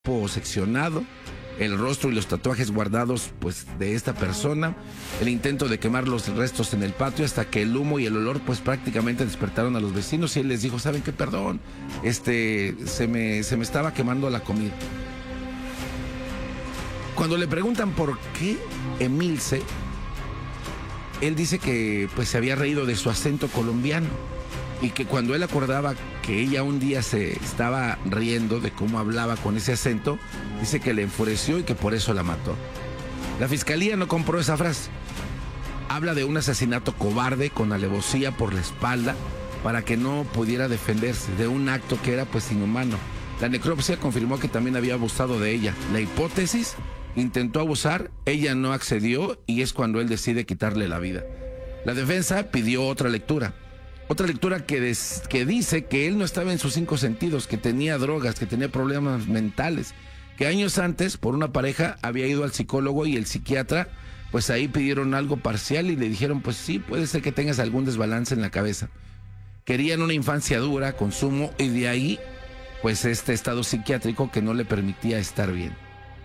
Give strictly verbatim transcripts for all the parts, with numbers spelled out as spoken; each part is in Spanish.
cuerpo seccionado, el rostro y los tatuajes guardados pues de esta persona, el intento de quemar los restos en el patio hasta que el humo y el olor pues prácticamente despertaron a los vecinos y él les dijo, ¿saben qué? Perdón, este, se me, se me estaba quemando la comida. Cuando le preguntan por qué Emilce, él dice que pues se había reído de su acento colombiano y que cuando él acordaba que ella un día se estaba riendo de cómo hablaba con ese acento, dice que le enfureció y que por eso la mató. La fiscalía no compró esa frase. Habla de un asesinato cobarde con alevosía por la espalda para que no pudiera defenderse, de un acto que era pues inhumano. La necropsia confirmó que también había abusado de ella. La hipótesis: intentó abusar, ella no accedió y es cuando él decide quitarle la vida. La defensa pidió otra lectura. Otra lectura que, des, que dice que él no estaba en sus cinco sentidos, que tenía drogas, que tenía problemas mentales, que años antes, por una pareja, había ido al psicólogo y el psiquiatra, pues ahí pidieron algo parcial y le dijeron, pues sí, puede ser que tengas algún desbalance en la cabeza. Querían una infancia dura, consumo, y de ahí, pues este estado psiquiátrico que no le permitía estar bien.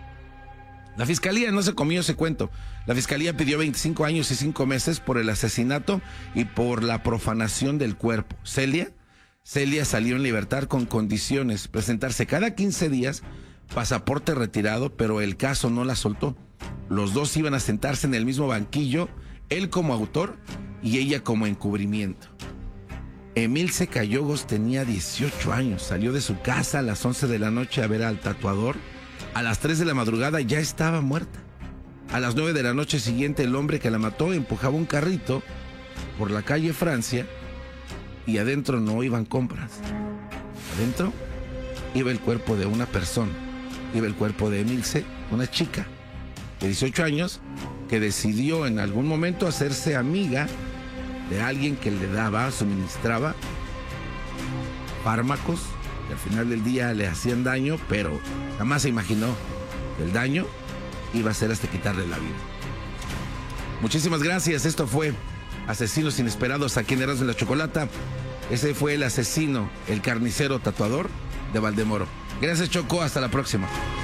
La fiscalía no se comió ese cuento. La fiscalía pidió veinticinco años y cinco meses por el asesinato y por la profanación del cuerpo. Celia, Celia salió en libertad con condiciones, presentarse cada quince días, pasaporte retirado, pero el caso no la soltó. Los dos iban a sentarse en el mismo banquillo, él como autor y ella como encubrimiento. Emilce Callogos tenía dieciocho años, salió de su casa a las once de la noche a ver al tatuador. A las tres de la madrugada ya estaba muerta. A las nueve de la noche siguiente el hombre que la mató empujaba un carrito por la calle Francia y adentro no iban compras. Adentro iba el cuerpo de una persona. Iba el cuerpo de Emilce, una chica de dieciocho años que decidió en algún momento hacerse amiga de alguien que le daba, suministraba fármacos que al final del día le hacían daño, pero jamás se imaginó que el daño iba a ser hasta quitarle la vida. Muchísimas gracias. Esto fue Asesinos Inesperados aquí en Erasmo y la Chocolata. Ese fue el asesino, el carnicero tatuador de Valdemoro. Gracias, Choco. Hasta la próxima.